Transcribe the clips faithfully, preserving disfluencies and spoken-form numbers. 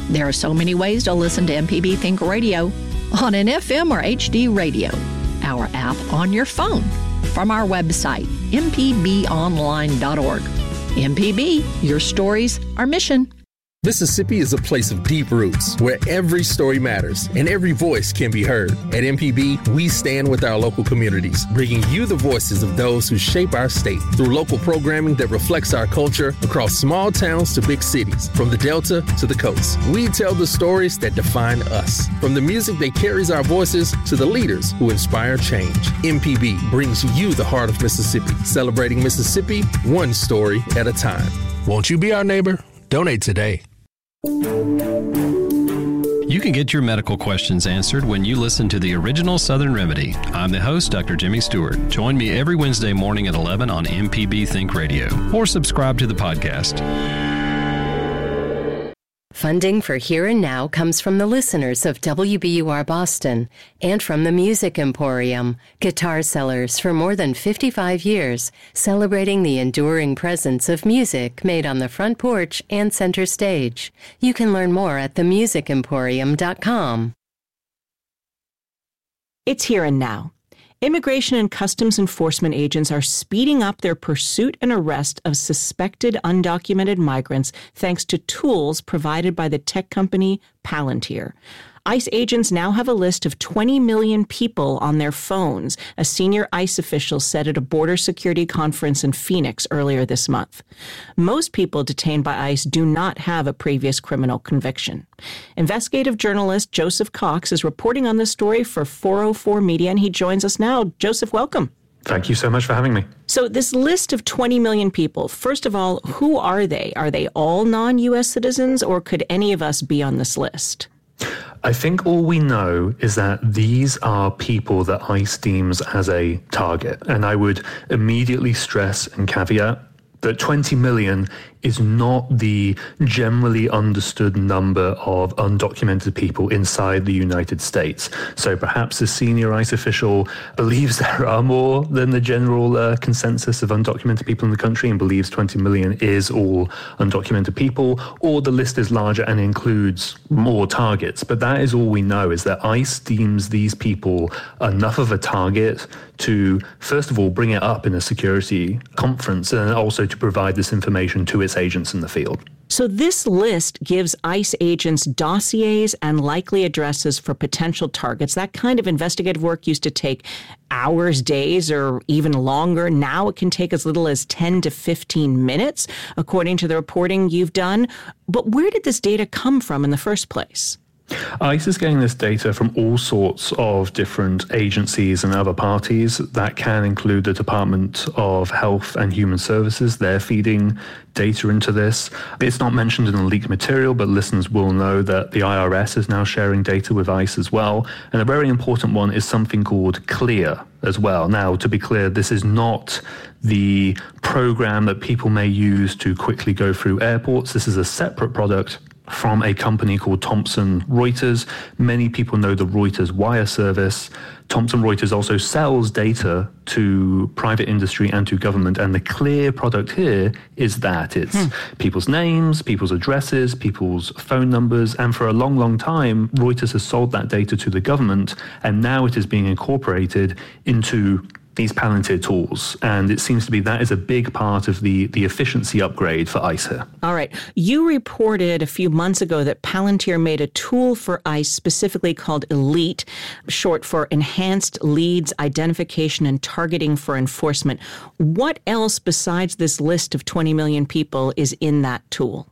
There are so many ways to listen to M P B Think Radio on an F M or H D radio, our app on your phone, from our website, m p b online dot org. M P B, your stories, our mission. Mississippi is a place of deep roots where every story matters and every voice can be heard. At M P B, we stand with our local communities, bringing you the voices of those who shape our state through local programming that reflects our culture across small towns to big cities, from the Delta to the coast. We tell the stories that define us, from the music that carries our voices to the leaders who inspire change. M P B brings you the heart of Mississippi, celebrating Mississippi one story at a time. Won't you be our neighbor? Donate today. You can get your medical questions answered when you listen to the original Southern Remedy. I'm the host, Doctor Jimmy Stewart. Join me every Wednesday morning at eleven on M P B Think Radio, or subscribe to the podcast. Funding for Here and Now comes from the listeners of W B U R Boston and from the Music Emporium, guitar sellers for more than fifty-five years, celebrating the enduring presence of music made on the front porch and center stage. You can learn more at the music emporium dot com. It's Here and Now. Immigration and Customs Enforcement agents are speeding up their pursuit and arrest of suspected undocumented migrants thanks to tools provided by the tech company Palantir. ICE agents now have a list of twenty million people on their phones, a senior ICE official said at a border security conference in Phoenix earlier this month. Most people detained by ICE do not have a previous criminal conviction. Investigative journalist Joseph Cox is reporting on this story for four oh four Media, and he joins us now. Joseph, welcome. Thank you so much for having me. So this list of twenty million people, first of all, who are they? Are they all non-U S citizens, or could any of us be on this list? I think all we know is that these are people that ICE deems as a target. And I would immediately stress and caveat that twenty million is not the generally understood number of undocumented people inside the United States. So perhaps a senior ICE official believes there are more than the general uh, consensus of undocumented people in the country and believes twenty million is all undocumented people, or the list is larger and includes more targets. But that is all we know, is that ICE deems these people enough of a target to, first of all, bring it up in a security conference and also to provide this information to its agents in the field. So this list gives ICE agents dossiers and likely addresses for potential targets. That kind of investigative work used to take hours, days, or even longer. Now it can take as little as ten to fifteen minutes, according to the reporting you've done. But where did this data come from in the first place? ICE is getting this data from all sorts of different agencies and other parties. That can include the Department of Health and Human Services. They're feeding data into this. It's not mentioned in the leaked material, but listeners will know that the I R S is now sharing data with ICE as well. And a very important one is something called CLEAR as well. Now, to be clear, this is not the program that people may use to quickly go through airports. This is a separate product from a company called Thomson Reuters. Many people know the Reuters wire service. Thomson Reuters also sells data to private industry and to government, and the CLEAR product here is that. It's hmm. people's names, people's addresses, people's phone numbers, and for a long, long time, Reuters has sold that data to the government, and now it is being incorporated into these Palantir tools. And it seems to be that is a big part of the, the efficiency upgrade for ICE here. All right. You reported a few months ago that Palantir made a tool for ICE specifically called ELITE, short for Enhanced Leads Identification and Targeting for Enforcement. What else besides this list of twenty million people is in that tool?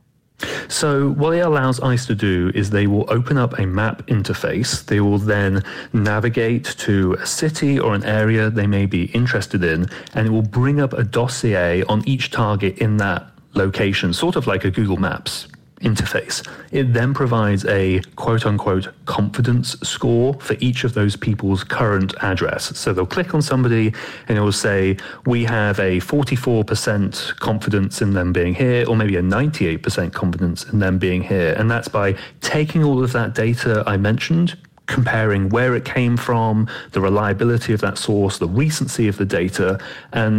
So what it allows ICE to do is they will open up a map interface. They will then navigate to a city or an area they may be interested in, and it will bring up a dossier on each target in that location, sort of like a Google Maps interface. It then provides a quote-unquote confidence score for each of those people's current address. So they'll click on somebody and it will say, we have a forty-four percent confidence in them being here, or maybe a ninety-eight percent confidence in them being here. And that's by taking all of that data I mentioned, comparing where it came from, the reliability of that source, the recency of the data, and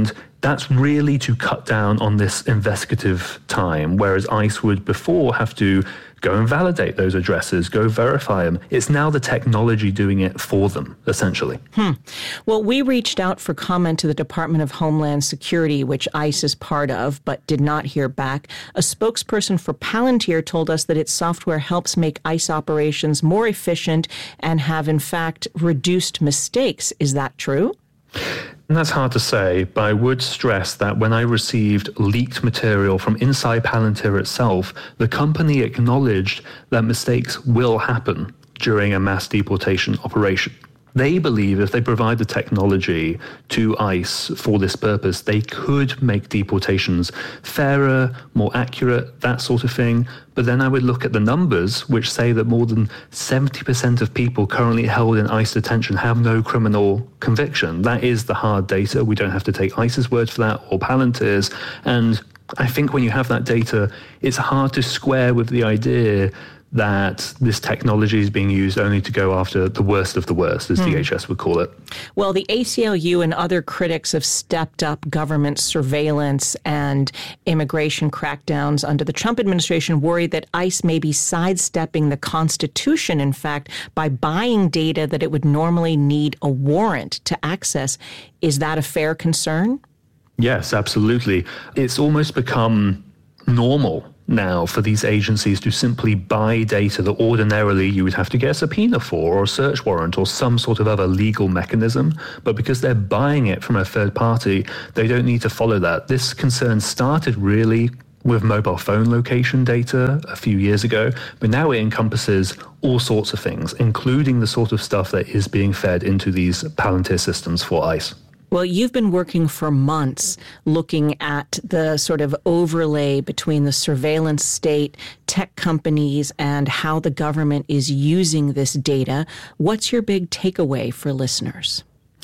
That's really to cut down on this investigative time, whereas ICE would before have to go and validate those addresses, go verify them. It's now the technology doing it for them, essentially. Hmm. Well, we reached out for comment to the Department of Homeland Security, which ICE is part of, but did not hear back. A spokesperson for Palantir told us that its software helps make ICE operations more efficient and have, in fact, reduced mistakes. Is that true? And that's hard to say, but I would stress that when I received leaked material from inside Palantir itself, the company acknowledged that mistakes will happen during a mass deportation operation. They believe if they provide the technology to ICE for this purpose, they could make deportations fairer, more accurate, that sort of thing. But then I would look at the numbers, which say that more than seventy percent of people currently held in ICE detention have no criminal conviction. That is the hard data. We don't have to take ICE's word for that or Palantir's. And I think when you have that data, it's hard to square with the idea that this technology is being used only to go after the worst of the worst, as hmm. D H S would call it. Well, the A C L U and other critics have stepped up government surveillance and immigration crackdowns under the Trump administration, worried that ICE may be sidestepping the Constitution, in fact, by buying data that it would normally need a warrant to access. Is that a fair concern? Yes, absolutely. It's almost become normal now for these agencies to simply buy data that ordinarily you would have to get a subpoena for or a search warrant or some sort of other legal mechanism. But because they're buying it from a third party, they don't need to follow that. This concern started really with mobile phone location data a few years ago, but now it encompasses all sorts of things, including the sort of stuff that is being fed into these Palantir systems for ICE. Well, you've been working for months looking at the sort of overlay between the surveillance state, tech companies, and how the government is using this data. What's your big takeaway for listeners?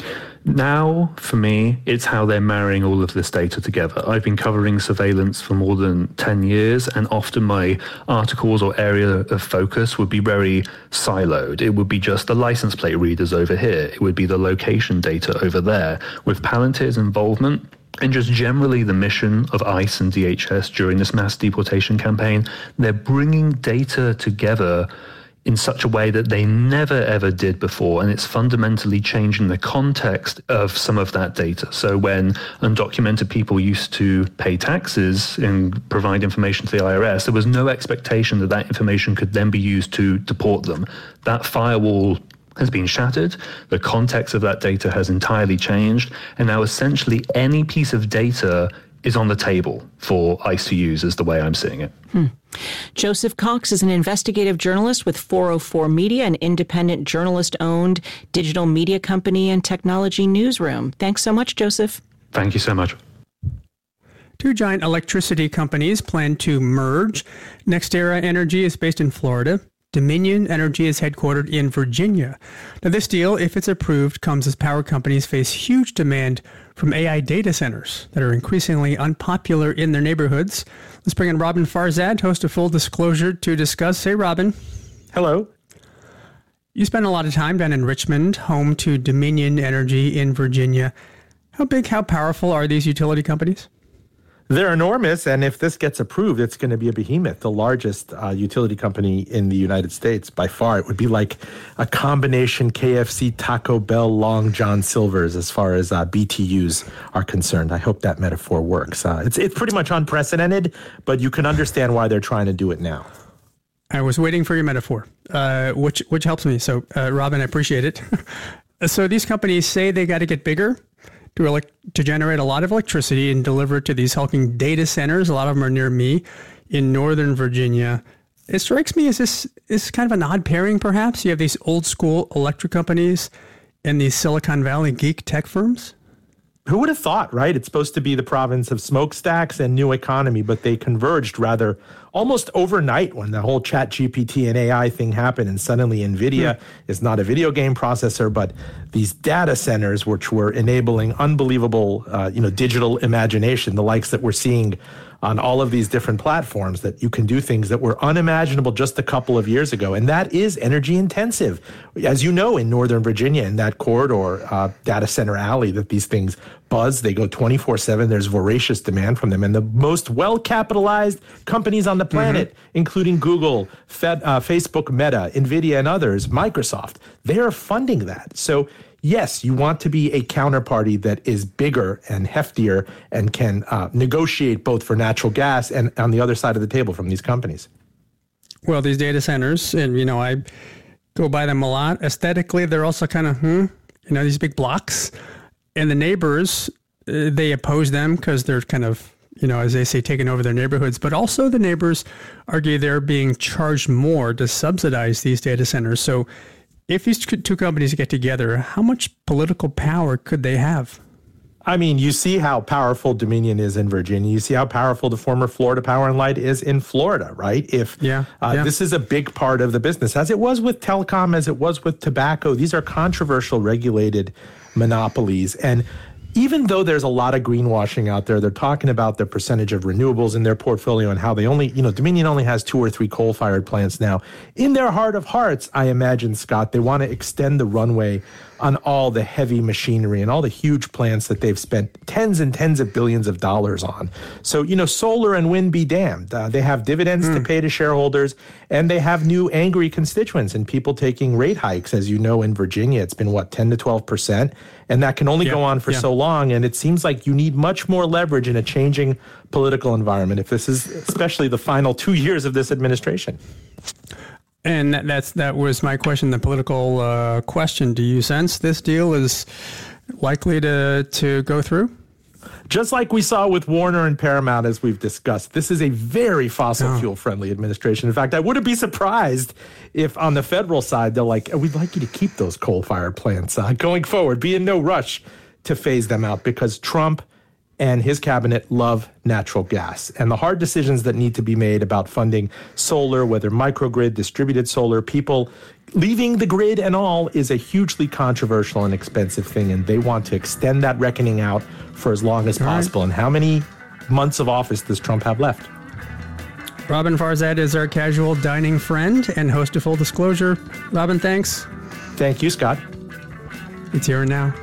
Now, for me, it's how they're marrying all of this data together. I've been covering surveillance for more than ten years, and often my articles or area of focus would be very siloed. It would be just the license plate readers over here. It would be the location data over there. With Palantir's involvement, and just generally the mission of ICE and D H S during this mass deportation campaign, they're bringing data together in such a way that they never ever did before, and it's fundamentally changing the context of some of that data. So when undocumented people used to pay taxes and provide information to the I R S, there was no expectation that that information could then be used to deport them. That firewall has been shattered, the context of that data has entirely changed, and now essentially any piece of data is on the table for ICE to use, is the way I'm seeing it. Hmm. Joseph Cox is an investigative journalist with four oh four Media, an independent journalist-owned digital media company and technology newsroom. Thanks so much, Joseph. Thank you so much. Two giant electricity companies plan to merge. NextEra Energy is based in Florida. Dominion Energy is headquartered in Virginia. Now, this deal, if it's approved, comes as power companies face huge demand from A I data centers that are increasingly unpopular in their neighborhoods. Let's bring in Robin Farzad, host of Full Disclosure, to discuss. Hey, Robin. Hello. You spend a lot of time down in Richmond, home to Dominion Energy in Virginia. How big, how powerful are these utility companies? They're enormous, and if this gets approved, it's going to be a behemoth, the largest uh, utility company in the United States by far. It would be like a combination K F C, Taco Bell, Long John Silver's as far as uh, B T Us are concerned. I hope that metaphor works. Uh, it's it's pretty much unprecedented, but you can understand why they're trying to do it now. I was waiting for your metaphor, uh, which which helps me. So, uh, Robin, I appreciate it. So these companies say they got to get bigger to elect, to generate a lot of electricity and deliver it to these hulking data centers. A lot of them are near me in Northern Virginia. It strikes me as this is kind of an odd pairing, perhaps. You have these old school electric companies and these Silicon Valley geek tech firms. Who would have thought, right? It's supposed to be the province of smokestacks and new economy, but they converged rather almost overnight when the whole Chat G P T and A I thing happened, and suddenly NVIDIA hmm. is not a video game processor, but these data centers, which were enabling unbelievable, uh, you know, digital imagination, the likes that we're seeing on all of these different platforms that you can do things that were unimaginable just a couple of years ago. And that is energy intensive. As you know, in Northern Virginia, in that corridor, uh, data center alley, that these things buzz, they go twenty-four seven. There's voracious demand from them. And the most well-capitalized companies on the planet, mm-hmm. including Google, Fed, uh, Facebook, Meta, NVIDIA, and others, Microsoft, they are funding that. So yes, you want to be a counterparty that is bigger and heftier and can uh, negotiate both for natural gas and on the other side of the table from these companies. Well, these data centers, and, you know, I go by them a lot. Aesthetically, they're also kind of, hmm, you know, these big blocks. And the neighbors, uh, they oppose them because they're kind of, you know, as they say, taking over their neighborhoods. But also the neighbors argue they're being charged more to subsidize these data centers. So if these two companies get together, how much political power could they have? I mean, you see how powerful Dominion is in Virginia. You see how powerful the former Florida Power and Light is in Florida, right? If yeah, uh, yeah. This is a big part of the business, as it was with telecom, as it was with tobacco. These are controversial, regulated monopolies. And even though there's a lot of greenwashing out there, they're talking about the percentage of renewables in their portfolio and how they only, you know, Dominion only has two or three coal-fired plants now. In their heart of hearts, I imagine, Scott, they want to extend the runway on all the heavy machinery and all the huge plants that they've spent tens and tens of billions of dollars on. So, you know, solar and wind be damned. Uh, they have dividends mm. to pay to shareholders, and they have new angry constituents and people taking rate hikes. As you know, in Virginia, it's been, what, ten to twelve percent? And that can only yeah. go on for yeah. so long. And it seems like you need much more leverage in a changing political environment if this is especially the final two years of this administration. And that, that's that was my question, the political uh, question. Do you sense this deal is likely to, to go through? Just like we saw with Warner and Paramount, as we've discussed, this is a very fossil oh. fuel friendly administration. In fact, I wouldn't be surprised if on the federal side, they're like, we'd like you to keep those coal-fired plants uh, going forward. Be in no rush to phase them out because Trump and his cabinet love natural gas. And the hard decisions that need to be made about funding solar, whether microgrid, distributed solar, people leaving the grid and all, is a hugely controversial and expensive thing. And they want to extend that reckoning out for as long as all possible. Right. And how many months of office does Trump have left? Robin Farzad is our casual dining friend and host of Full Disclosure. Robin, thanks. Thank you, Scott. It's Here and Now.